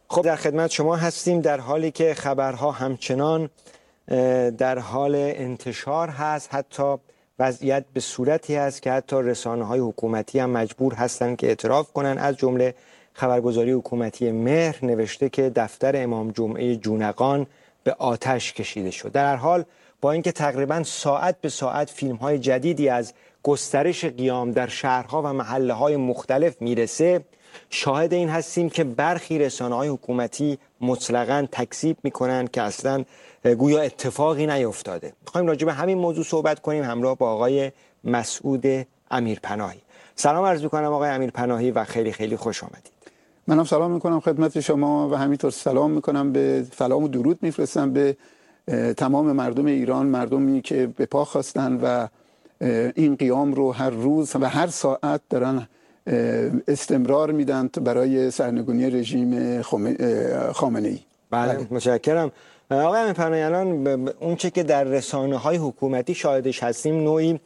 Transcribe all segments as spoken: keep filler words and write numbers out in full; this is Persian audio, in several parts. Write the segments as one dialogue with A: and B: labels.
A: خب در خدمت شما هستیم در حالی که خبرها همچنان در حال انتشار هست. حتی وضعیت به صورتی هست که حتی رسانه‌های حکومتی هم مجبور هستند که اعتراف کنند. از جمله خبرگزاری حکومتی مهر نوشته که دفتر امام جمعه جونقان به آتش کشیده شد. در هر حال با اینکه تقریبا ساعت به ساعت فیلم‌های جدیدی از گسترش قیام در شهرها و محله‌های مختلف میرسه، شاهد این هستیم که برخی رسانه‌های حکومتی مطلقاً تکذیب می‌کنند که اصلاً گویا اتفاقی نیفتاده. می‌خوایم راجع به همین موضوع صحبت کنیم همراه با آقای مسعود امیرپناهی. سلام عرض می‌کنم آقای امیرپناهی و خیلی خیلی خوش آمدید.
B: منم سلام می‌کنم خدمت شما و همینطور سلام می‌کنم به سلام و درود می‌فرستم به تمام مردم ایران، مردمی که به پا خواستن و این قیام رو هر روز و هر ساعت دارن استمرار میدن برای سرنگونی رژیم خامنه‌ای.
A: بله متشکرم. آقای امیرپناهی، الان اون چه که در رسانه‌های حکومتی شاهدش هستیم نوعی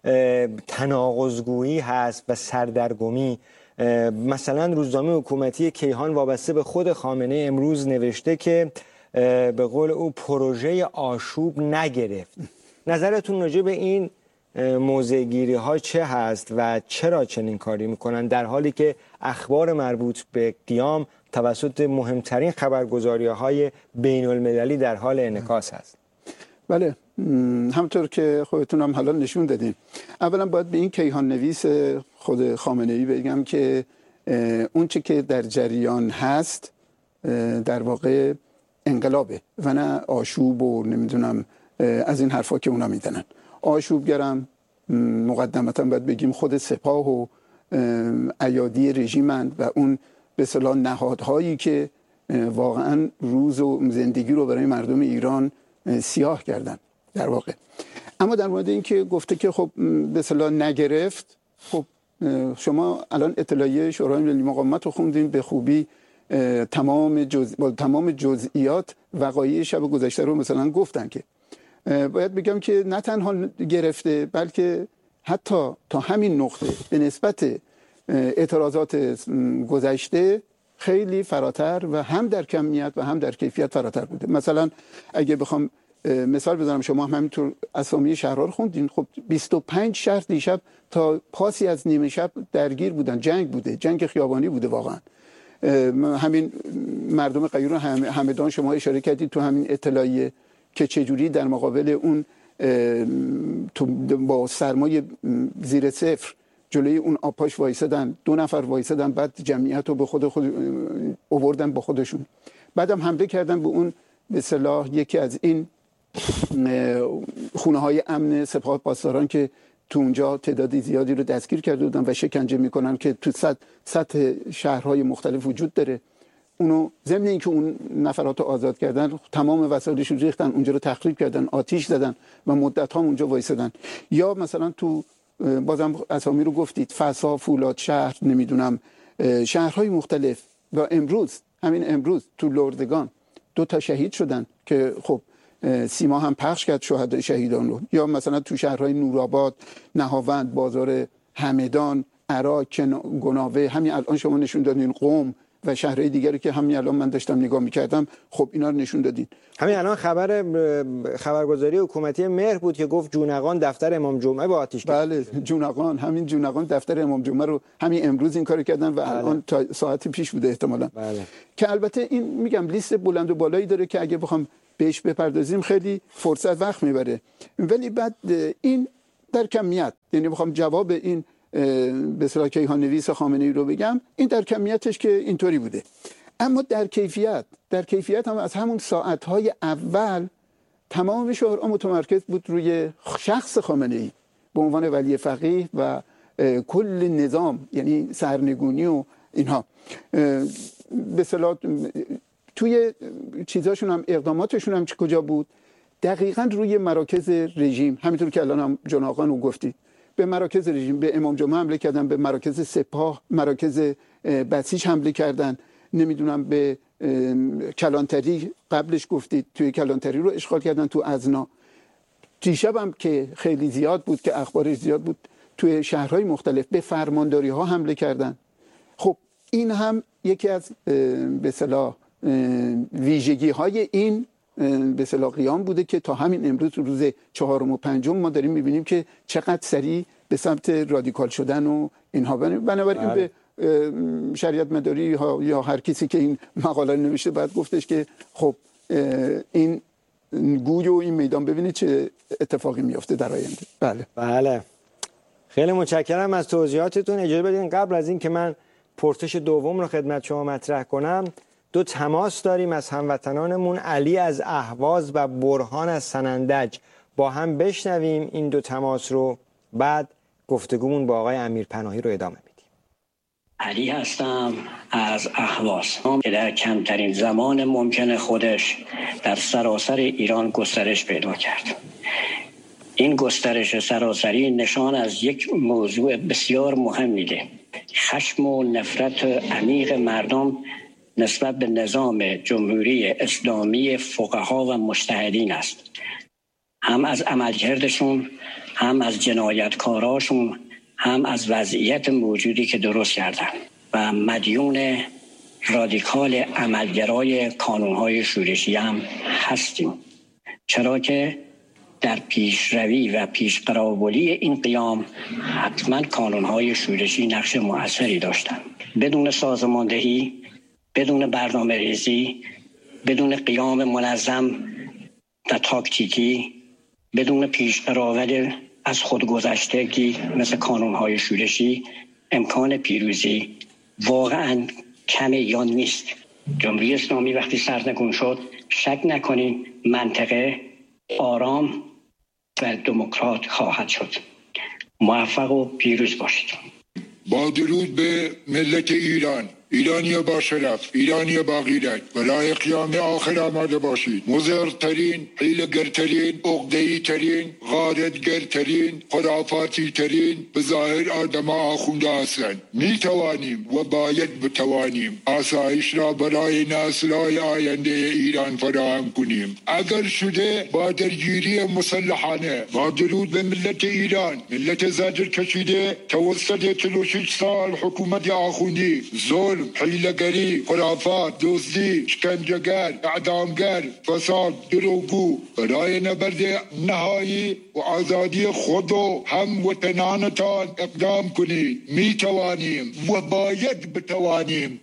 A: تناقض‌گویی هست و سردرگمی. مثلا روزنامه حکومتی کیهان وابسته به خود خامنه امروز نوشته که به قول او پروژه آشوب نگرفت. نظرتون راجع به این موضع گیری ها چه هست و چرا چنین کاری میکنن در حالی که اخبار مربوط به قیام توسط مهمترین خبرگزاری های بین المللی در حال انعکاس هست؟
B: بله، همطور که خودتون هم حالا نشون دادین. اولا باید به این کیهان نویس خود خامنه‌ای بگم که اون چه که در جریان هست در واقع انقلابه و نه آشوب و نمیدونم از این حرفا که اونا میدنن. آشوبگرم مقدمتا باید بگیم خود سپاه و ایادی رژیمند و اون به اصطلاح نهادهایی که واقعا روز و زندگی رو برای مردم ایران سیاه کردن در واقع. اما در مورد این که گفته که خب به اصطلاح نگرفت، خب شما الان اطلاعیه شورای ملی مقاومت رو خوندین به خوبی، تمام جز... تمام جزئیات وقایع شب گذشته رو مثلا گفتن که باید بگم که نه تنها گرفته بلکه حتی تا همین نقطه به نسبت اعتراضات گذشته خیلی فراتر و هم در کمیت و هم در کیفیت فراتر بوده. مثلا اگه بخوام مثال بزنم، شما هم همینطور اسامی شهرها رو خوندین. خب بیست و پنج شهر دیشب تا پاسی از نیمه شب درگیر بودن، جنگ بوده، جنگ خیابانی بوده. واقعا همین مردم غیور همدان شما اشاره کردید تو همین اطلاعیه که چجوری در مقابل اون با سرمایه زیر صفر جلوی اون آپاش وایسادن، دو نفر وایسادن، بعد جمعیت رو به خود خود آوردن با خودشون، بعدم حمله کردن به اون به اصطلاح یکی از این خونه های امن سپاه پاسداران که تو اونجا تعدادی زیادی رو دستگیر کرده بودن و شکنجه میکنن که تو سطح شهرهای مختلف وجود داره. اونو ضمن اینکه اون نفرات رو آزاد کردن، تمام وسایلش رو ریختن اونجا رو تخریب کردن، آتش زدن و مدت ها اونجا وایسادن. یا مثلا تو بازم اسامی رو گفتید، فسا، فولاد شهر، نمیدونم شهرهای مختلف. و امروز همین امروز تو لردگان دو تا شهید شدن که خب سیما هم پخش کرد شهدای شهیدان رو. یا مثلا تو شهرهای نورآباد، نهاوند، بازار همدان، عراق، گناوه، همین الان شما نشون دادین، قم و شهرهای دیگری که همین الان من داشتم نگاه می‌کردم، خب اینا رو نشون دادین.
A: همین الان خبر خبرگزاری حکومتی مهر بود که گفت جونقان دفتر امام جمعه با آتش کشید.
B: بله، جونقان، همین جونقان دفتر امام جمعه رو همین امروز این کارو کردن و بله. الان تا ساعت پیش بوده احتمالاً.
A: بله.
B: که البته این میگم لیست بلند و بالایی داره که اگه بخوام بهش بپردازیم خیلی فرصت وقت میبره، ولی بعد این در کمیت، یعنی بخوام جواب این به اصطلاح کیهان نویس خامنه‌ای رو بگم، این در کمیتش که اینطوری بوده. اما در کیفیت در کیفیت هم از همون ساعت‌های اول تمام شعارها متمرکز بود روی شخص خامنه‌ای به عنوان ولی فقیه و کل نظام، یعنی سرنگونی و اینها. به اصطلاح توی چیزاشون هم، اقداماتشون هم کجا بود؟ دقیقاً روی مراکز رژیم. همینطور که الان هم جناقان رو گفتید، به مراکز رژیم، به امام جمعه حمله کردن، به مراکز سپاه، مراکز بسیج حمله کردن، نمیدونم به کلانتری قبلش گفتید، توی کلانتری رو اشغال کردن، تو ازنا. دیشب هم که خیلی زیاد بود که اخبارش زیاد بود، توی شهرهای مختلف به فرمانداری ها حمله کردن. خب این هم یکی از به اصطلاح ویژگی های این به اصطلاح قیام بوده که تا همین امروز روز چهارم و پنجم ما داریم میبینیم که چقدر سریع به سمت رادیکال شدن و اینها. بنابراین به شریعت مداری یا هر کسی که این مقاله نوشته باید گفتش که خب این گوی و این میدان ببینید چه اتفاقی میفته در آینده. بله
A: بله خیلی متشکرم از توضیحاتتون. اجازه بدین قبل از این که من پرسش دوم رو خدمت شما مطرح کنم، دو تماس داریم از هموطنانمون، علی از اهواز و برهان از سنندج. با هم بشنویم این دو تماس رو، بعد گفتگومون با آقای امیرپناهی رو ادامه میدیم.
C: علی هستم از اهواز که در کمترین زمان ممکن خودش در سراسر ایران گسترش پیدا کرد. این گسترش سراسری نشان از یک موضوع بسیار مهم میده: خشم و نفرت عمیق مردم نسبت به نظام جمهوری اسلامی فقها و مجتهدین است، هم از عملکردشون، هم از جنایتکاراشون، هم از وضعیت موجودی که درست کردن و مدیون رادیکال عملگرای کانونهای شورشی هم هستیم، چرا که در پیشروی و پیشقراولی این قیام حتما کانونهای شورشی نقش مؤثری داشتند. بدون سازماندهی، بدون برنامه ریزی، بدون قیام منظم و تاکتیکی، بدون پیشقراولی از خودگذشتگی مثل کانونهای شورشی، امکان پیروزی واقعا کمی یا نیست. جمهوری اسلامی وقتی سرنگون شد، شک نکنین منطقه آرام و دموکرات خواهد شد. موفق و پیروز باشید.
D: با درود به ملت ایران، ایرانی با شرف، ایرانی با غیرت، برای قیام آخر آماده باشید. مضرترین، حیله‌گرترین، عقده‌ای‌ترین، غارتگرترین، خرافاتی‌ترین به ظاهر آدم‌ها آخونده هستند. می توانیم و باید بتوانیم آسایش را برای نسل‌های آینده ایران فراهم کنیم. اگر شده با درگیری مسلحانه. با درود به ملت ایران، ملت زجر کشیده توسط چهل و شش سال حکومت آخوندی، ظلم، حیله‌گری، خرافات، دزدی، شکنجهگر، اعدامگر، فساد، دروغگو، برای نبرد نهایی و آزادی خود و هموطنانتان اقدام کنید. می توانیم و باید بتوانیم.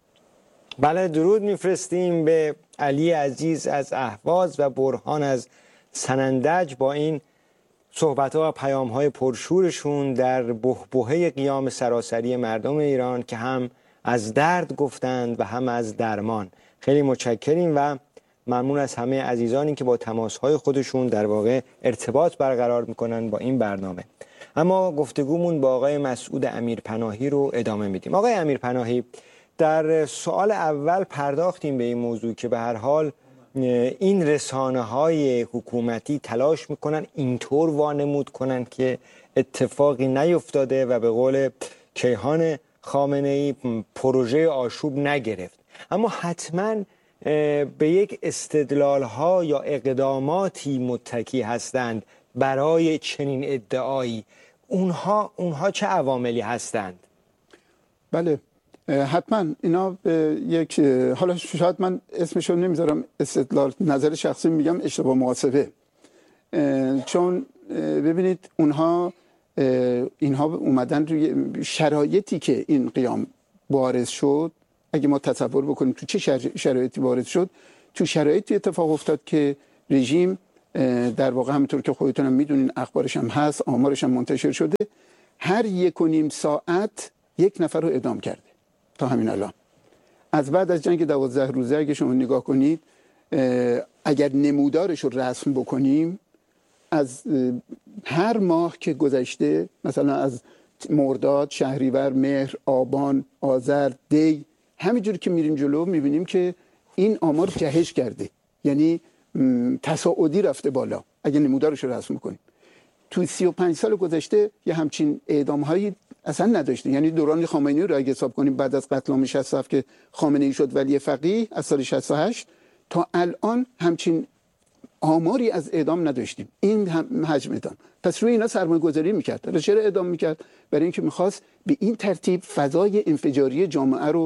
A: بله، درود میفرستیم به علی عزیز از اهواز و برهان از سنندج با این صحبت‌ها و پیام‌های پرشورشون در بحبوحه قیام سراسری مردم ایران که هم از درد گفتند و هم از درمان. خیلی متشکریم و ممنون از همه عزیزانی که با تماس‌های خودشون در واقع ارتباط برقرار می‌کنن با این برنامه. اما گفتگومون با آقای مسعود امیرپناهی رو ادامه میدیم. آقای امیرپناهی، در سوال اول پرداختیم به این موضوع که به هر حال این رسانه‌های حکومتی تلاش میکنن اینطور وانمود کنن که اتفاقی نیفتاده و به قول کیهان خامنه‌ای پروژه آشوب نگرفت. اما حتما به یک استدلال‌ها یا اقداماتی متکی هستند برای چنین ادعایی. اونها اونها چه عواملی هستند؟
B: بله، حتما اینا یک، حالا شاید من اسمشو نمیذارم استدلال، نظر شخصی میگم اشتباه محاسبه، چون ببینید اونها اینها اومدن روی شرایطی که این قیام بارز شد. اگه ما تصور بکنیم تو چه شرایطی بارز شد، تو شرایطی اتفاق افتاد که رژیم در واقع همونطور که خودتون هم میدونین، اخبارش هم هست، آمارش هم منتشر شده، هر یک و نیم ساعت یک نفر رو اعدام کرده تا همین الان. از بعد از جنگ دوازده روزه اگه شما نگاه کنید، اگر نمودارش رو رسم بکنیم، از هر ماه که گذشته، مثلا از مرداد، شهریور، مهر، آبان، آذر، دی، همینجوری که میریم جلو میبینیم که این آمار جهش کرده، یعنی تصاعدی رفته بالا اگه نمودارش رو رسم کنیم. تو سی و پنج سال گذشته یه همچین اعدام هایی اصلا نداشته. یعنی دوران خامنه‌ای رو اگه حساب کنیم، بعد از قتل عام شصت و هفت که خامنه‌ای شد ولی فقیه از سال شصت و هشت تا الان همچین آماری از اعدام نداشتیم، این هم حجم اعدام. پس روی اینا سرمایه‌گذاری میکرد. حالا چرا اعدام میکرد؟ برای اینکه میخواست به این ترتیب فضای انفجاری جامعه رو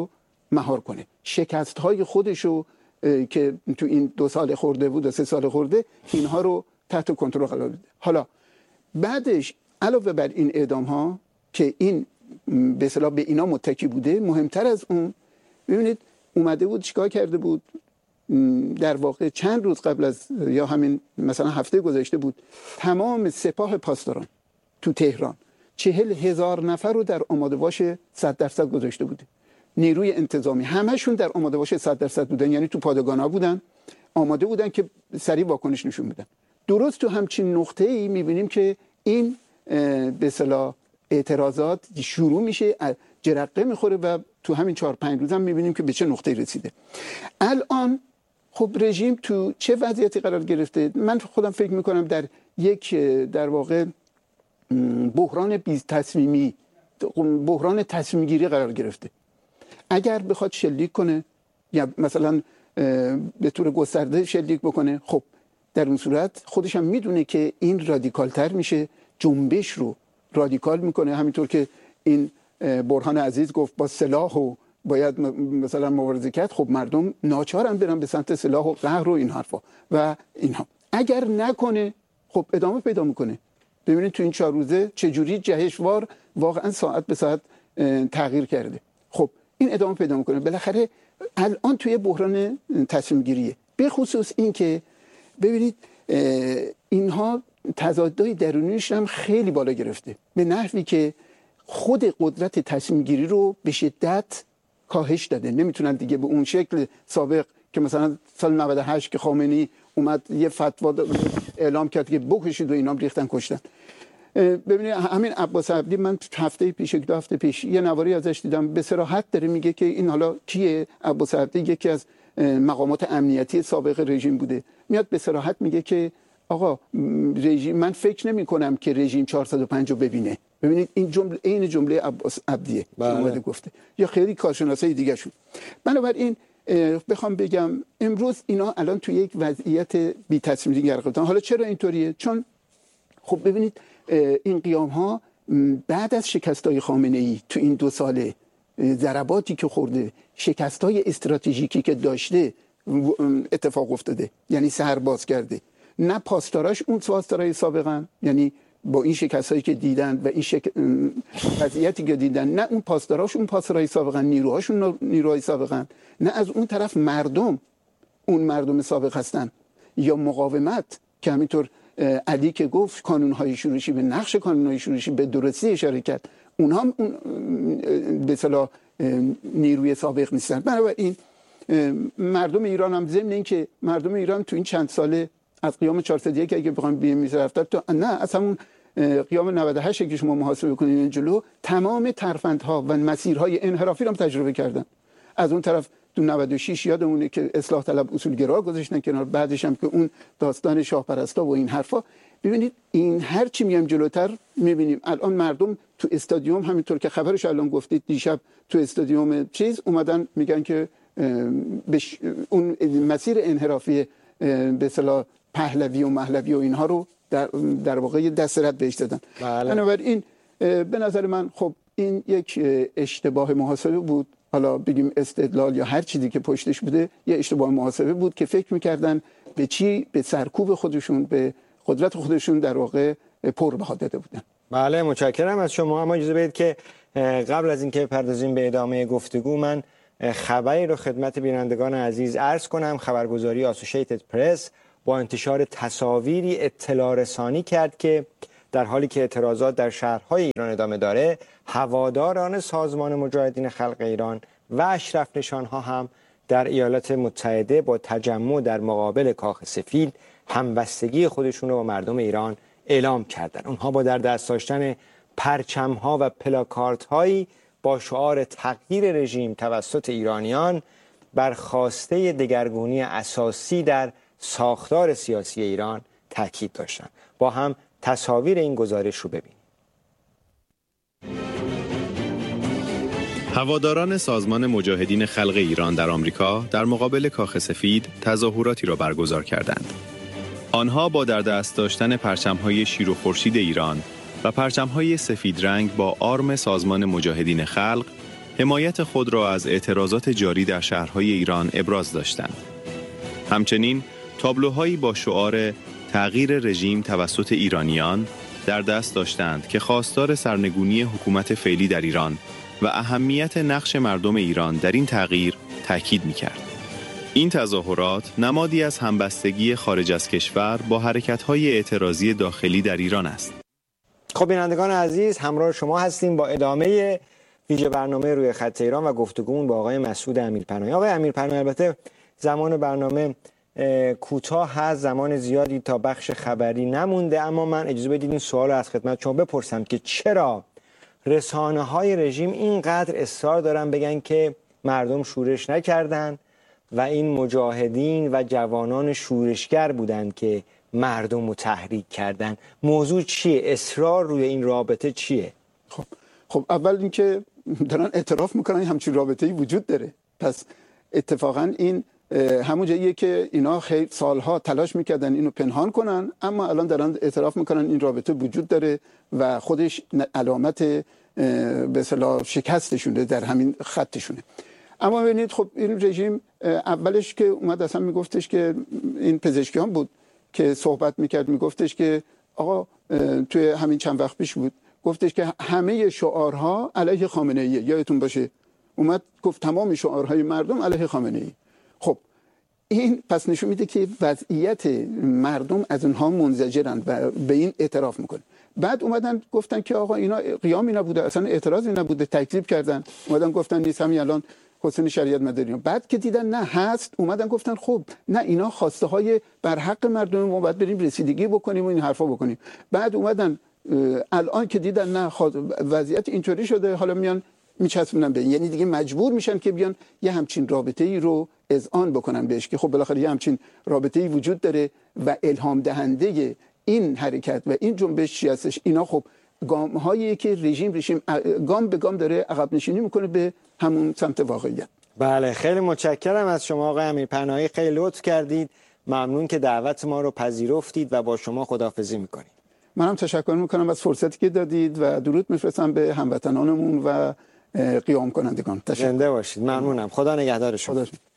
B: مهار کنه. شکست‌های خودشو که تو این دو سال خورده بود و سه سال خورده، اینها رو تحت کنترل قرار بده. حالا بعدش علاوه بر این اعدام‌ها که این به اصطلاح به اینا متکی بوده، مهمتر از اون ببینید اومده بود چیکار کرده بود. در واقع چند روز قبل از یا همین مثلا هفته گذشته بود، تمام سپاه پاسداران تو تهران چهل هزار نفر رو در آماده باش صد درصد گذاشته بوده. نیروی انتظامی همشون در آماده باش صد درصد بودن، یعنی تو پادگانا بودن، آماده بودن که سریع واکنش نشون بدن. درست تو همچین نقطه‌ای می‌بینیم که این به اصطلاح اعتراضات شروع میشه، جرقه میخوره و تو همین چهار پنج روز هم می‌بینیم که به چه نقطه‌ای رسیده. الان خب رژیم تو چه وضعیتی قرار گرفته؟ من خودم فکر میکنم در یک در واقع بحران بی تصمیمی، بحران تصمیم گیری قرار گرفته. اگر بخواد شلیک کنه یا مثلا به طور گسترده شلیک بکنه، خب در اون صورت خودش هم میدونه که این رادیکال تر میشه، جنبش رو رادیکال میکنه. همینطور که این برهان عزیز گفت با سلاح و باید مثلا مبارزه کرد، خب مردم ناچارن برن به سمت سلاح و قهر و این حرفا و اینها. اگر نکنه خب ادامه پیدا میکنه. ببینید تو این چهار روزه چجوری جهشوار واقعا ساعت به ساعت تغییر کرده. خب این ادامه پیدا میکنه. بالاخره الان توی بحران تصمیم گیریه، به خصوص این که ببینید اینها تضادهای درونیش هم خیلی بالا گرفته، به نحوی که خود قدرت تصمیم گیری رو به شدت کاهش داده. نمیتونن دیگه به اون شکل سابق که مثلا سال نود و هشت که خامنه‌ای اومد یه فتوا اعلام کرد که بکشید و اینام ریختن کشتن. ببینید همین عباس عبدی، من هفته پیش دو هفته پیش یه نواری ازش دیدم، به صراحت داره میگه که این حالا کیه؟ عباس عبدی یکی از مقامات امنیتی سابق رژیم بوده، میاد به صراحت میگه که آقا رژیم، من فکر نمی کنم که رژیم چهارصد و پنج رو ببینه. ببینید این جمله این جمله عباس عبدیه اومده گفته، یا خیلی کارشناسای دیگه شون. بنابراین بخوام بگم امروز اینا الان تو یک وضعیت بی تصمیمی گرفتن. حالا چرا اینطوریه؟ چون خب ببینید این قیام ها بعد از شکستای خامنه ای تو این دو ساله، ضرباتی که خورده، شکستای استراتژیکی که داشته اتفاق افتاده، یعنی سرباز کرده. نه پاسداراش اون پاسدارای سابقا، یعنی با این شکستایی که دیدن و این شک... وضعیتی که دیدن، نه اون پاسداراش اون پاسدارای سابقا، نیروهاشون نیروهای سابقا، نه از اون طرف مردم اون مردم سابق هستن، یا مقاومت که همینطور علی که گفت کانون‌های شورشی، به نقش کانون‌های شورشی به درستی اشاره کرد، اونها هم اون به اصطلاح نیروی سابق نیستن. بنابراین مردم ایران هم ضمن این که مردم ایران تو این چند ساله از قیام چهارصد و یک اگه بخوام بیایم میز رفتن تو نه از همون قیام نود و هشت که شما محاسبه کنید این جلو، تمام ترفندها و مسیرهای انحرافی رو هم تجربه کردن. از اون طرف تو نود و شش یادمونه که اصلاح طلب اصولگرا گذاشتن کنار، بعدش هم که اون داستان شاه پرستا و این حرفا. ببینید این هر چی میام جلوتر میبینیم الان مردم تو استادیوم، همینطور که خبرش الان گفتید دیشب تو استادیوم چیز اومدن میگن که بش اون مسیر انحرافی به اصطلاح پهلوی و مهلوی و اینها رو در, در واقع دست رد بهش دادن. بنابراین به نظر من خب این یک اشتباه محاسبه بود، حالا بگیم استدلال یا هر چیزی که پشتش بوده، یه اشتباه محاسبه بود که فکر میکردن به چی، به سرکوب خودشون، به قدرت خودشون در واقع پر بها داده بودن.
A: بله متشکرم از شما. اما اجازه بدید که قبل از اینکه بپردازیم به ادامه گفتگو، من خبری رو خدمت بینندگان عزیز عرض کنم. خبرگزاری آسوشیتد پرس با انتشار تصاویری اطلاع رسانی کرد که در حالی که اعتراضات در شهرهای ایران ادامه داره، هواداران سازمان مجاهدین خلق ایران و اشرف نشانها هم در ایالات متحده با تجمع در مقابل کاخ سفید همبستگی خودشون رو با مردم ایران اعلام کردند. اونها با در دست داشتن پرچم‌ها و پلاکاردهایی با شعار تغییر رژیم توسط ایرانیان بر خواسته دگرگونی اساسی در ساختار سیاسی ایران تاکید داشتند. با هم تصاویر این گزارش رو ببینیم.
E: هواداران سازمان مجاهدین خلق ایران در آمریکا در مقابل کاخ سفید تظاهراتی را برگزار کردند. آنها با در دست داشتن پرچم‌های شیر و خورشید ایران و پرچم‌های سفید رنگ با آرم سازمان مجاهدین خلق حمایت خود را از اعتراضات جاری در شهرهای ایران ابراز داشتند. همچنین تابلوهایی با شعار تغییر رژیم توسط ایرانیان در دست داشتند که خواستار سرنگونی حکومت فعلی در ایران و اهمیت نقش مردم ایران در این تغییر تاکید می‌کرد. این تظاهرات نمادی از همبستگی خارج از کشور با حرکت‌های اعتراضی داخلی در ایران است.
A: خب بینندگان عزیز، همراه شما هستیم با ادامه ویژه برنامه روی خط ایران و گفتگومون با آقای مسعود امیرپناهی. آقای امیرپناهی، البته زمان برنامه کوتاه هست، زمان زیادی تا بخش خبری نمونده، اما من اجازه بدید این سوال رو از خدمت شما بپرسم که چرا رسانه‌های رژیم اینقدر اصرار دارن بگن که مردم شورش نکردن و این مجاهدین و جوانان شورشگر بودند که مردم رو تحریک کردن؟ موضوع چیه؟ اصرار روی این رابطه چیه؟
B: خب خب اول اینکه دارن اعتراف میکنن همچین رابطه‌ای وجود داره، پس اتفاقا این همون جاییه که اینا خیلی سالها تلاش میکردن اینو پنهان کنن، اما الان دارن اعتراف میکنن این رابطه وجود داره و خودش علامت به اصطلاح شکستشونه در همین خطشونه. اما ببینید خب این رژیم اولش که اومد اصلا میگفتش که این پزشکیان بود که صحبت میکرد، میگفتش که آقا توی همین چند وقت پیش بود، گفتش که همه شعارها علیه خامنه ای، یادتون باشه اومد گفت تمام شعارهای مردم علیه خامنه ای. خب این پس نشون میده که وضعیت مردم از اونها منزجرند و به این اعتراف میکنه. بعد اومدن گفتن که آقا اینا قیامی نبوده، اصلا اعتراضی نبوده، تکذیب کردن، اومدن گفتن نیست، همین الان حسین شریعت مداری. بعد که دیدن نه هست، اومدن گفتن خب نه، اینا خواسته های بر حق مردم، ما باید بریم رسیدگی بکنیم و این حرفا بکنیم. بعد اومدن الان که دیدن نه وضعیت اینطوری شده، حالا میان میچسبونن به، یعنی دیگه مجبور میشن که بیان یه همچین رابطه‌ای رو اذعان بکنن بهش که خب بالاخره یه همچین رابطه‌ای وجود داره و الهام دهنده این حرکت و این جنبش چی هستش. اینا خب گام هایی که رژیم رژیم گام به گام داره عقب نشینی میکنه به همون سمت واقعیت.
A: بله، خیلی متشکرم از شما آقای امیرپناهی، خیلی لطف کردید، ممنون که دعوت ما رو پذیرفتید و با شما خداحافظی میکنیم.
B: منم تشکر میکنم از فرصتی که دادید و درود میفرستم به هموطنانمون و قیام کنندگان.
A: زنده باشید. ممنونم. خدا نگهدار شما.
B: خدا